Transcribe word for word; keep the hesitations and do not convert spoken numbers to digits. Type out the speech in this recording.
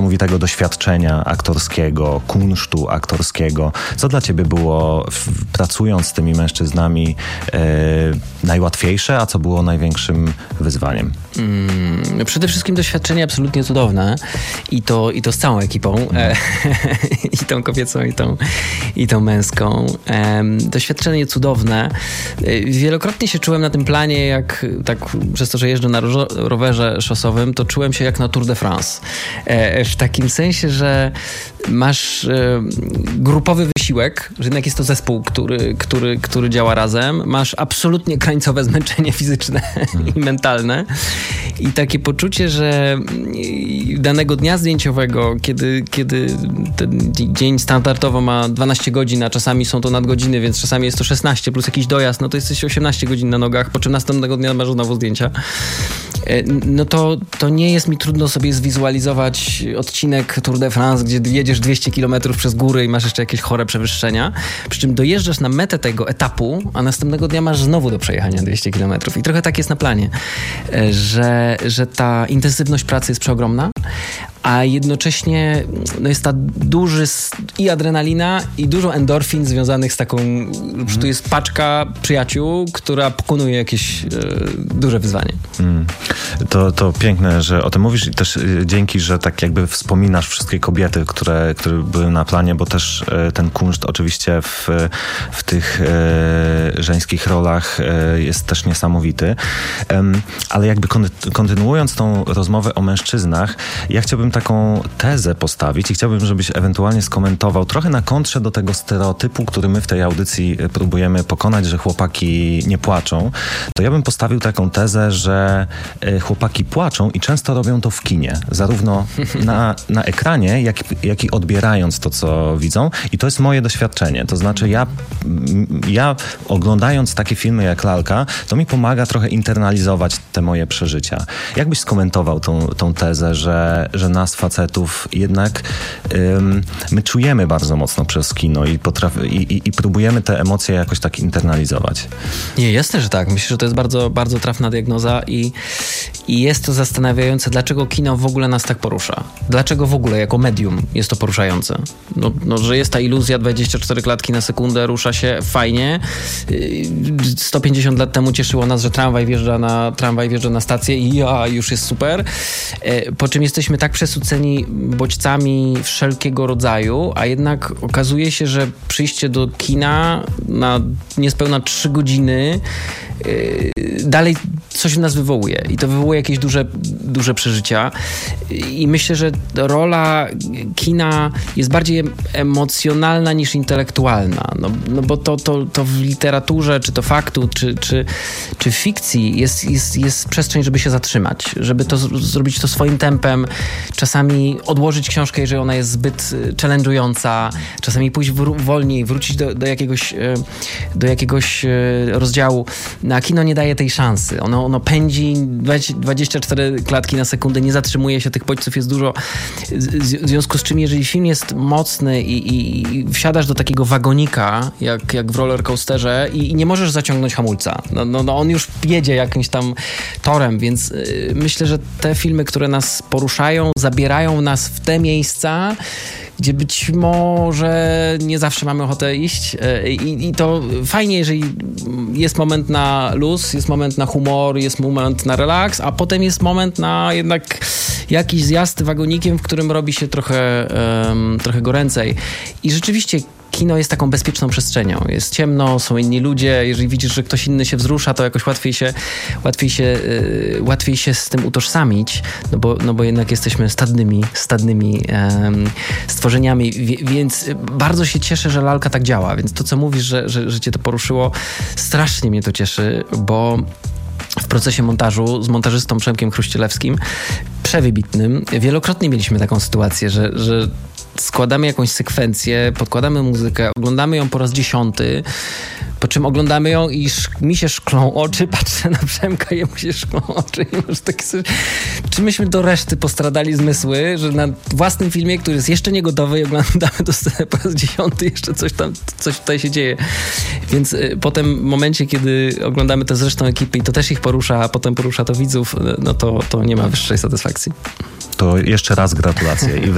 niesamowitego doświadczenia aktorskiego, kunsztu aktorskiego. Co dla ciebie było, w, pracując z tymi mężczyznami, e, najłatwiejsze, a co było największym wyzwaniem? Mm, przede wszystkim doświadczenie absolutnie cudowne i to, i to z całą ekipą, e, i tą kobiecą, i tą, i tą męską. E, doświadczenie cudowne. E, wielokrotnie się czułem na tym planie, jak tak przez to, że jeżdżę na ro- rowerze szosowym, to czułem się jak na Tour de France. E, w takim sensie, że masz e, grupowy wysiłek, że jednak jest to zespół, który, który, który działa razem. Masz absolutnie krańcowe zmęczenie fizyczne hmm. i mentalne. I takie poczucie, że danego dnia zdjęciowego, kiedy, kiedy ten dzień standardowo ma dwanaście godzin, a czasami są to nadgodziny, więc czasami jest to szesnaście plus jakiś dojazd, no to jesteś osiemnaście godzin na nogach, po czym następnego dnia masz znowu zdjęcia. No to, to nie jest mi trudno sobie zwizualizować odcinek Tour de France, gdzie jedziesz dwieście kilometrów przez góry i masz jeszcze jakieś chore przewyższenia, przy czym dojeżdżasz na metę tego etapu, a następnego dnia masz znowu do przejechania dwieście kilometrów. I trochę tak jest na planie, że, że ta intensywność pracy jest przeogromna, a jednocześnie no jest ta duży i adrenalina, i dużo endorfin związanych z taką, mm. że tu jest paczka przyjaciół, która pokonuje jakieś e, duże wyzwanie. Mm. To, to piękne, że o tym mówisz i też dzięki, że tak jakby wspominasz wszystkie kobiety, które, które były na planie, bo też e, ten kunszt oczywiście w, w tych e, żeńskich rolach e, jest też niesamowity. E, ale jakby kontynuując tą rozmowę o mężczyznach, ja chciałbym taką tezę postawić i chciałbym, żebyś ewentualnie skomentował trochę na kontrze do tego stereotypu, który my w tej audycji próbujemy pokonać, że chłopaki nie płaczą. To ja bym postawił taką tezę, że chłopaki płaczą i często robią to w kinie. Zarówno na, na ekranie, jak, jak i odbierając to, co widzą. I to jest moje doświadczenie. To znaczy ja, ja oglądając takie filmy jak Lalka, to mi pomaga trochę internalizować te moje przeżycia. Jak byś skomentował tą, tą tezę, że, że nas facetów jednak ym, my czujemy bardzo mocno przez kino i, potraf- i, i, i próbujemy te emocje jakoś tak internalizować? Nie, jasne, że tak. Myślę, że to jest bardzo, bardzo trafna diagnoza i, i jest to zastanawiające, dlaczego kino w ogóle nas tak porusza. Dlaczego w ogóle jako medium jest to poruszające? No, no że jest ta iluzja, dwadzieścia cztery klatki na sekundę, rusza się fajnie. sto pięćdziesiąt lat temu cieszyło nas, że tramwaj wjeżdża na, tramwaj wjeżdża na stację i ja, już jest super. Po czym jesteśmy tak przesyceni bodźcami wszelkiego rodzaju, a jednak okazuje się, że przyjście do kina na niespełna trzy godziny yy, dalej coś w nas wywołuje i to wywołuje jakieś duże, duże przeżycia i myślę, że rola kina jest bardziej emocjonalna niż intelektualna, no, no bo to, to, to w literaturze, czy to faktu, czy, czy, czy w fikcji jest, jest, jest przestrzeń, żeby się zatrzymać, żeby to zrobić to swoim tempem, czasami odłożyć książkę, jeżeli ona jest zbyt challenge'ująca, czasami pójść wr- wolniej, wrócić do, do jakiegoś, do jakiegoś rozdziału. No, a kino nie daje tej szansy. Ono, ono pędzi dwadzieścia cztery klatki na sekundę, nie zatrzymuje się, tych bodźców jest dużo. W związku z czym, jeżeli film jest mocny i, i, i wsiadasz do takiego wagonika, jak, jak w rollercoasterze i, i nie możesz zaciągnąć hamulca. No, no, no on już jedzie jakimś tam torem, więc yy, myślę, że te filmy, które nas poruszają, zabierają nas w te miejsca, gdzie być może nie zawsze mamy ochotę iść i, i to fajnie, jeżeli jest moment na luz, jest moment na humor, jest moment na relaks, a potem jest moment na jednak jakiś zjazd wagonikiem, w którym robi się trochę, um, trochę goręcej. I rzeczywiście kino jest taką bezpieczną przestrzenią. Jest ciemno, są inni ludzie. Jeżeli widzisz, że ktoś inny się wzrusza, to jakoś łatwiej się, łatwiej się, yy, łatwiej się z tym utożsamić, no bo, no bo jednak jesteśmy stadnymi, stadnymi yy, stworzeniami. Wie, więc bardzo się cieszę, że Lalka tak działa. Więc to, co mówisz, że, że, że cię to poruszyło, strasznie mnie to cieszy, bo w procesie montażu z montażystą Przemkiem Chruścielewskim, przewybitnym, wielokrotnie mieliśmy taką sytuację, że, że składamy jakąś sekwencję, podkładamy muzykę, oglądamy ją po raz dziesiąty, po czym oglądamy ją i sz- mi się szklą oczy, patrzę na Przemka, jemu się szklą oczy i masz takie sobie... Czy myśmy do reszty postradali zmysły, że na własnym filmie, który jest jeszcze nie gotowy i oglądamy to scenę po raz dziesiąty, jeszcze coś tam, coś tutaj się dzieje. Więc y, potem w momencie, kiedy oglądamy to z resztą ekipy i to też ich porusza, a potem porusza to widzów, no to, to nie ma wyższej satysfakcji. To jeszcze raz gratulacje i